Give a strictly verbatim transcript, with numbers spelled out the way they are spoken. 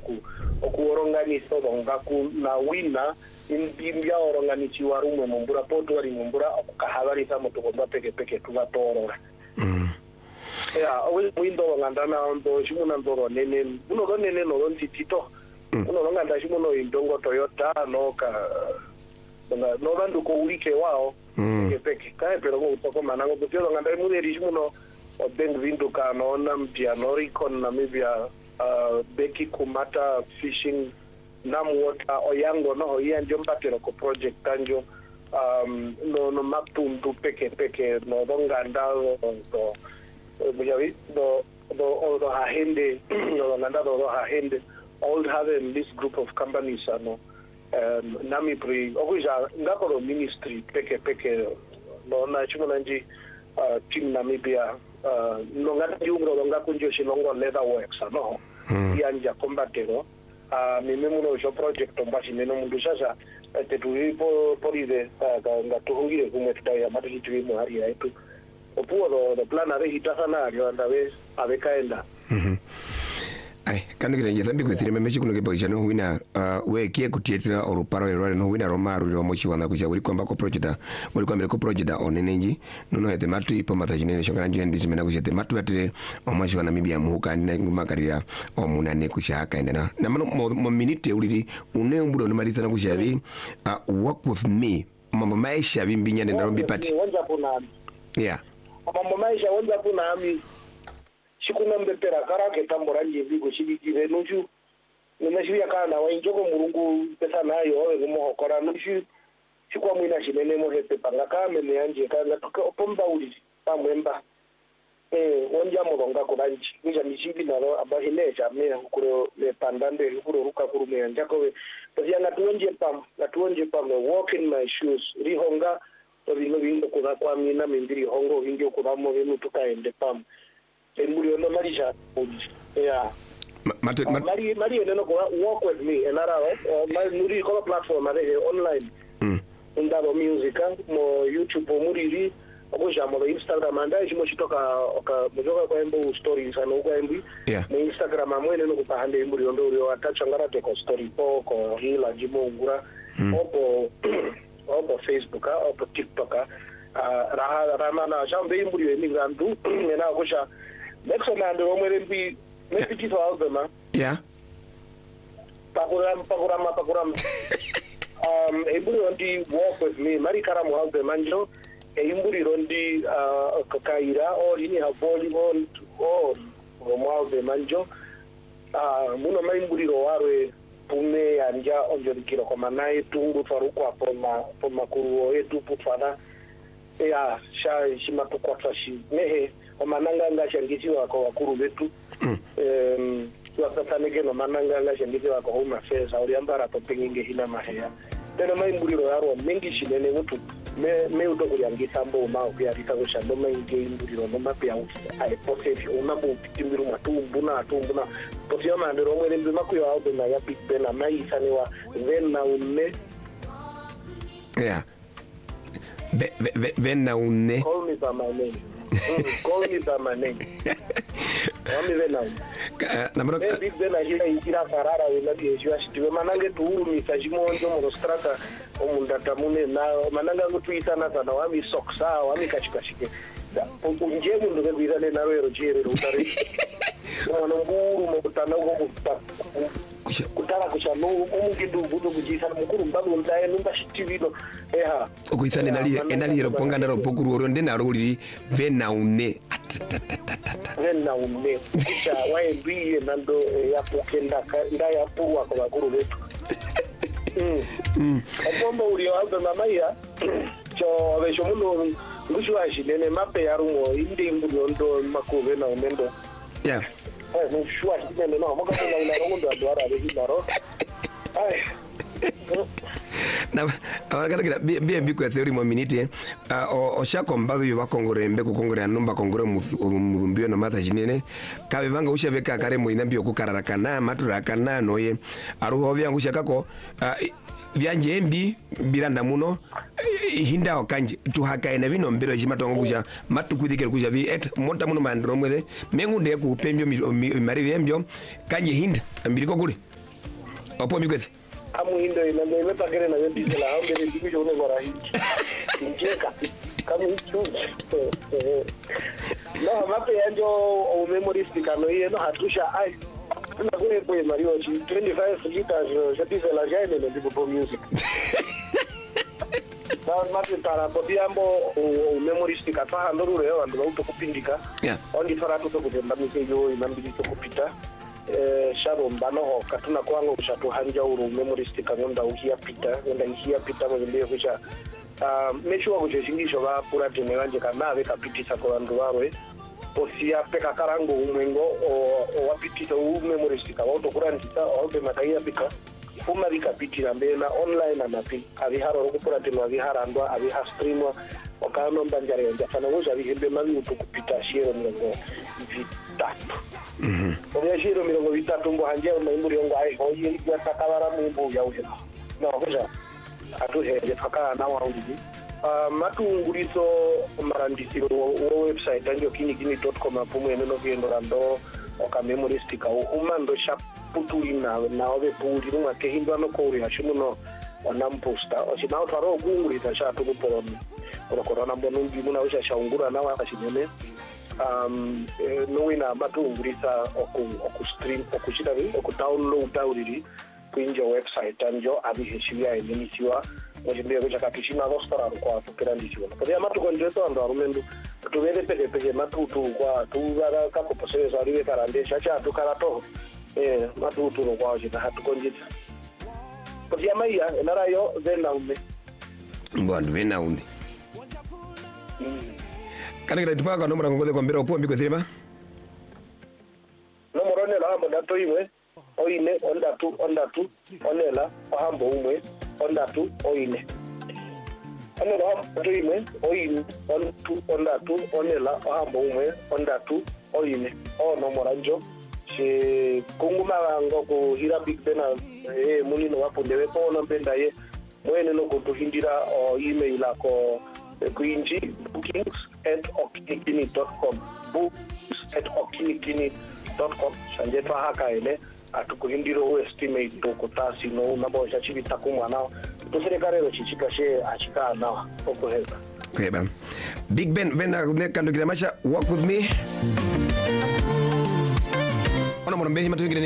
oku okuoronganisa ngaku na wina imbia oronganisiwa rumwe mumbura poto wari mumbura okukahabarisa mutokomba peke peke tuvatorora mm ya owe windo ngandana ndo shimuna ndoro nene uno ro nene no ntitito uno ro nganda shimuno indongo Toyota no ka no bandu ko ulike wao peke peke kae pero ngo utoko manango butyo nganda imuri shimuno obeng windu ka no nampia no Ricon Namibia uh, Beki Kumata Fishing Namwater Oyango no hiya njompatero ko project kanjo um no no mapundu peke peke no nganda do bujawi do do do hahende no nganda do hahende all have in this group of companies ano um Namibri okuja ngakoro ministry peke peke no na chimona nji uh, team Namibia uh, no ngata yungro ngakunjo shilongo leather works ano mm. yanja combatero a uh, mimi muno jo project ombashi neno mundu sasa tetu po polide ngatuhungire kumwe tudaya matu kitwi mu hari yetu opuo the plan are hitasana yo ndawe abekaenda mhm ai kandi kirenje thambi kwithire memechi kuno keboisha no wina uh, we kie kutietira oruparo erware no wina romaru ro mochi wanga kuja uri kwamba ko project uri kwamba ko project onenenji nono hete matu ipo matachine shokana njye ndisi mena kushete matu atire omashi wana Namibia muhuka na ngumakarira omunane kushaka endana na mano mo minute uriri une mbudo no marisa na kushavi uh, work with me mambo maisha bimbinya nenda rombi pati wanja kuna yeah mambo maisha wanja kuna ami shikuna mbepera karake tambora njivigo shibikire nuju nimeshibia kana wainjoko murungu pesa nayo owe kumuhokora nuju shikwa mwina shinene mohepe panga kame meanje kanga pomba uli pamwemba eh wonja muronga kuranji nja mishibi naro abahineja me kuro le pandande kuro ruka kuro me njakowe tosia ngatuonje pam ngatuonje pam walk in my shoes rihonga to bino bino kuza kwa mina mimbiri hongo hinjo kuramo bino tukaende pam emburi no marisha yeah mate uh, mari mari no go walk with me another uh, my muri ko platform are online mm ndabo music mo YouTube muri okusha mo Instagram anda ishimo shitoka oka mujoka kwa embo stories ano kwa embi yeah mo Instagram amwene no kupahande emburi ndo uri atacha ngara ko story po ko hila jimo ngura mm. opo opo Facebook opo TikTok uh, raha ramana jambe emburi emingandu mena okusha next one and omwere mbi maybe to album yeah pakuram pakuram pakuram um emburi ondi walk with me mari karamu album anjo emburi ondi uh, kakaira or ini ha volleyball or mo album anjo uh muno mai emburi ro warwe pume anja onjo dikiro koma nae tungu faruko hapo ma po makuru yetu putfana ya sha shimatu kwa fashi mehe omananga ngashangisi wako wakuru betu mm. um wasatanike no mananga ngashangisi wako homa feza uliambara to penginge hina mahea tena mai mbuliro yaro mengi shinene mutu me me udo kulyangisa mbo ma okuyarita kushando mainge mbuliro no mapya ai posefi unambo pitimiru matumbuna atumbuna posio mandero mwere mbima kuyo auto na ya big ben na mai sanewa venna unne yeah Be, be, venna unne call me by my name mm, call me by my name Wami venna unne na mro big ben na hila ikira karara wena bieshwa shitiwe manange tuuru misajimo onjo mo strata omundata mune na mananga ngutuisa na sana wami soksa wami kachikashike unje mundu kwizale na rero jerero utari mwana nguru mukutana uko kutara kushano umungidu budu kujisa mukuru mbabu ndaye numba shitivino eha okuisane nali enali ro ponga ndaro pokuru oro ndena ro uri vena une vena une kisha wae biye nando ya pokenda ndaya puwa kwa bakuru wetu mm mm apomba uri aldo mamaya cho besho muno ngushwa shilene mape yarumo indi mbudo ndo makove na umendo yeah eh ngushwa shilene no moka na ina ndo adwara behindaro ai na awakala kila bia mbi kwa theory mo minute o shako mbazo yo bakongore mbe kukongore numba kongore mumbio na mata jinene kabe vanga ushaveka kare mo inambio kukararaka maturaka na noye aruho byangu shakako byanje mbi biranda muno hinda okanje tuhakaina bino mbero jimatongo kuja matukuthikira kuja vi et monta muno mandro mwede mengunde ku pembyo mari bembyo kanje hinda mbiriko kule Opo mikwete. Amu indo ina ndo pakere na webi la hambe ni siku one bora hiki. Njeka kama hicho. No mape yanjo o memory stick no yeno hatusha ai. Tuna kule kwa Mario twenty-five liters shatiza la jaine ndo ndipo music. Na mape para potiambo o memory stick ataha ndo leo ndo auto kupindika. Yeah. Ondi fara tuto kutenda mikeyo inambili to kupita. Eh shabo mbano ho katuna kwangu kushatu hanja uru memory stick ngonda uhia pita ngonda ihia pita mo ndiye kusha ah meshuwa kujeshingisho ba pura tene wanje kana be kapitisa ko bandu barwe osia peka karango umwengo o wapitisa u memory stick auto kurandisa auto mataiya pika uma bikapitira mbena online amapi abiharo rukupura tene abiharandwa abiha streamwa okano mbanjare yanja fana ngoja bihembe mabi utukupita shiro ngo vitatu. Mhm. Oya shiro mirongo vitatu mbo hanje na imburi ngo ai hoye ya takabara mumbu ya uhe. No ngoja atuhe fakana na waundi. Ah matunguriso marandisiro wo website anjo kinikini dot com apumu eno gendo rando oka memory stick au umando sharp putulina na obe puri rumwa kehindo no kori hashumuno wanamposta osina utaro gungurita shatu kuporoni kwa corona mbonumbi muna usha shaungura na wakashimene um noina matungurisa oku oku stream oku shitari oku download tauriri kuinja website anjo abiheshia elimisiwa mojimbe kuja kakishina rostara kwa tukirandisiwa kwa ya matu konjeto ndo arumendu tubele peke peke matutu kwa tubara kako poseza riwe karandesha cha tukarato eh matutu kwa jita hatukonjita kwa ya maiya narayo zena ume mbwandu vena undi kana kila tupaka nomora ngode kwa mbira opombi kwa thirima nomora ne la boda to imwe oine onda tu onda tu onela pahambo umwe onda tu oine onela to imwe oine onda tu onda tu onela pahambo umwe onda tu oine o nomora njo she kunguma ngo ko hira big bena eh munino wapo ndewe ko no benda ye mwene no ko tuhindira o email ako kuinji bookings at okinikini dot com books at okinikini dot com sanje twahaka ele atukuhindira o estimate to kotasi no nabo chachibita kumwana tuserekarero chichika she achika na okuheza. Okay bam. Big Ben vena kando kila masha walk with me. Ona mwana mbeni matu